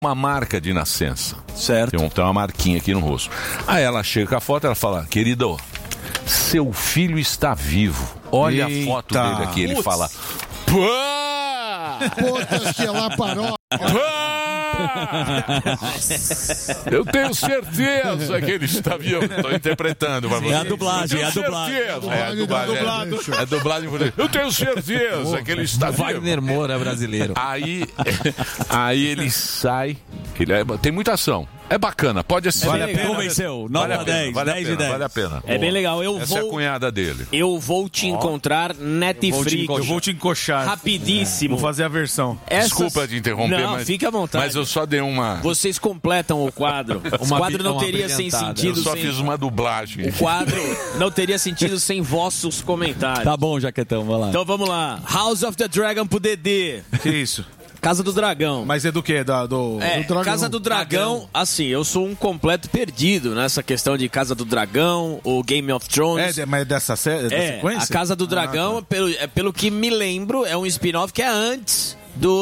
uma marca de nascença. Certo. Tem uma marquinha aqui no rosto. Aí ela chega com a foto, ela fala, querido, seu filho está vivo. Olha a foto dele aqui. Ele fala, Putas que lá parou. Eu tenho certeza que ele está vivo. Estou interpretando pra você. É a dublagem, É a dublagem. É a dublagem. Eu tenho certeza que ele está vivo. Wagner Moura brasileiro. Aí ele sai. Tem muita ação. É bacana, pode assistir. Vale a pena. Convenceu. 9 a 10, 10 de 10. Vale a pena. É bem legal. Essa é a cunhada dele. Eu vou te encontrar, Netflix. Eu vou te encoxar. Rapidíssimo. Vou fazer a versão. Desculpa te interromper, Não, mas... fique à vontade. Mas eu só dei uma... Vocês completam o quadro. O quadro não teria sem sentido. Eu só fiz uma dublagem. O quadro não teria sentido sem vossos comentários. Tá bom, Jaquetão, vai lá. Então vamos lá. House of the Dragon pro Dedê. Que isso? Casa do Dragão. Mas é do quê? Do Dragão. Casa do Dragão, assim, eu sou um completo perdido nessa questão de Casa do Dragão, ou Game of Thrones. Mas dessa sequência? A Casa do Dragão, pelo que me lembro, é um spin-off que é antes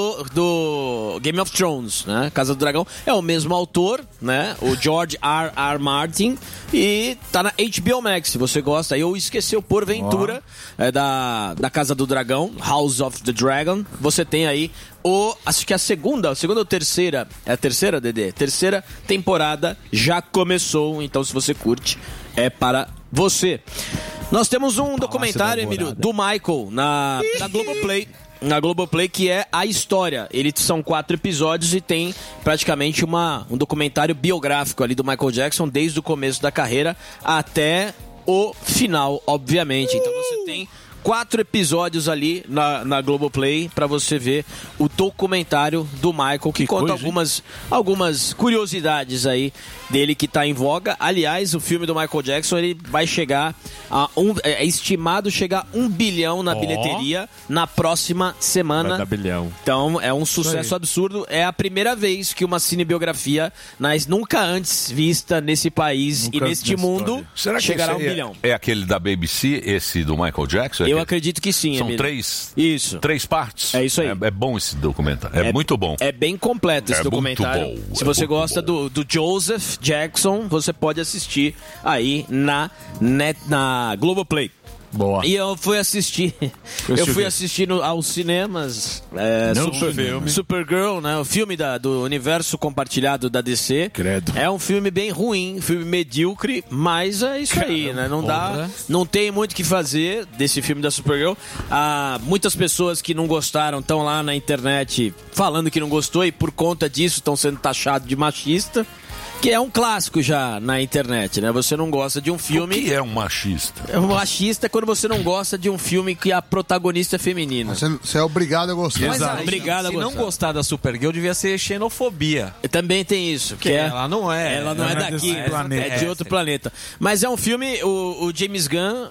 do Game of Thrones, né? Casa do Dragão é o mesmo autor, né? O George R. Martin, e tá na HBO Max, se você gosta. Eu esqueceu porventura da Casa do Dragão, House of the Dragon. Você tem aí acho que a segunda ou terceira, é a terceira, Dedê? Terceira temporada já começou, então se você curte, é para você. Nós temos um documentário, Emílio, do Michael na Globoplay. Na Globoplay, que é a história. São 4 episódios e tem praticamente um documentário biográfico ali do Michael Jackson, desde o começo da carreira até o final, obviamente. Então você tem 4 episódios ali na Globoplay pra você ver o documentário do Michael, que conta algumas curiosidades aí dele que tá em voga. Aliás, o filme do Michael Jackson, ele vai chegar é estimado chegar a 1 bilhão na bilheteria na próxima semana. Vai dar bilhão. Então é um sucesso absurdo. É a primeira vez que uma cinebiografia nunca antes vista nesse país e neste mundo chegará a 1 bilhão. É aquele da BBC, esse do Michael Jackson? Eu acredito que sim, São Emílio. 3? Isso. 3 partes? É isso aí. É bom esse documentário. É muito bom. É bem completo esse documentário. Muito bom. Se você gosta do Joseph Jackson, você pode assistir aí na Globoplay. Boa. E eu fui assistir. Eu fui assistir aos cinemas. Supergirl, né? O filme do universo compartilhado da DC. Credo. É um filme bem ruim, filme medíocre, mas é isso aí, né? Não tem muito o que fazer desse filme da Supergirl. Muitas pessoas que não gostaram estão lá na internet falando que não gostou e por conta disso estão sendo taxados de machista. Que é um clássico já na internet, né? Você não gosta de um filme... O que é um machista? Um machista é quando você não gosta de um filme que a protagonista é feminina. Você é obrigado a gostar. Mas obrigado a se gostar. não gostar da Supergirl, devia ser xenofobia. Também tem isso. Que ela não é. Ela não é daqui, é de outro planeta. Mas é um filme, o James Gunn,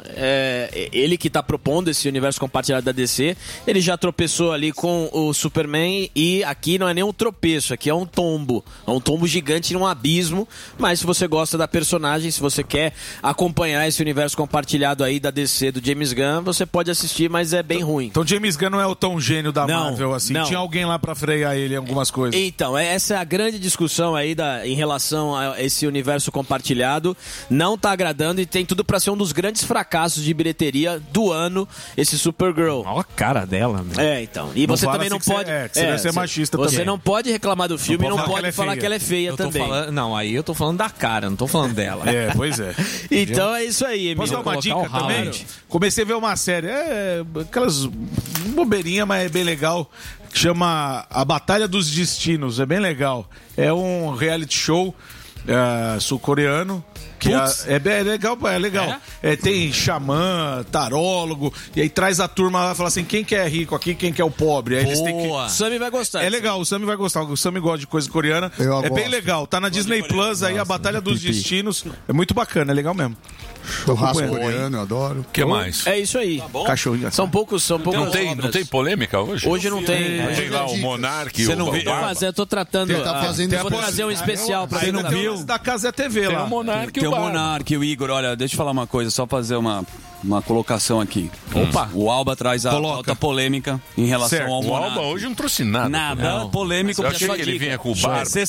ele que tá propondo esse universo compartilhado da DC, ele já tropeçou ali com o Superman e aqui não é nem um tropeço, aqui é um tombo. É um tombo gigante num abismo. Mas se você gosta da personagem, se você quer acompanhar esse universo compartilhado aí da DC do James Gunn, você pode assistir, mas é bem ruim. Então James Gunn não é o tão gênio da Marvel assim? Não. Tinha alguém lá pra frear ele em algumas coisas? Então, essa é a grande discussão aí em relação a esse universo compartilhado. Não tá agradando e tem tudo pra ser um dos grandes fracassos de bilheteria do ano, esse Supergirl. Olha a cara dela, né? Então. E você também não pode... Você deve ser machista também. Você não pode reclamar do filme e não pode falar que ela é feia também. Não, aí eu tô falando da cara, não tô falando dela. Pois é. Então é isso aí, Emílio. Posso dar uma dica também? Howard. Comecei a ver uma série, aquelas bobeirinhas, mas é bem legal, que chama A Batalha dos Destinos, é bem legal. É um reality show sul-coreano. Que é legal, é legal. Tem xamã, tarólogo, e aí traz a turma lá e fala assim, quem que é rico aqui, quem que é o pobre. Aí eles têm que... O Sammy vai gostar. É legal, o Sammy vai gostar. O Sammy gosta de coisa coreana. É bem legal. Tá na Disney Plus aí, A Batalha dos Destinos. É muito bacana, é legal mesmo. Churrasco coreano, eu adoro. O que mais? É isso aí. Tá Cachorrinho. São poucos Não tem polêmica hoje? Hoje não tem. Tem lá o Monark e Você o não viu? Eu tô tratando. Ele tá fazendo eu vou trazer um especial pra Você não viu? Da Casa é TV Tem lá. o Monark e Tem o o Barba. Monark e o Igor. Olha, deixa eu falar uma coisa, só fazer uma uma colocação aqui. Opa! O Alba traz a alta polêmica em relação ao O Monaco. Alba hoje não trouxe nada. Nada polêmico. Eu achei que ele vinha com o bar.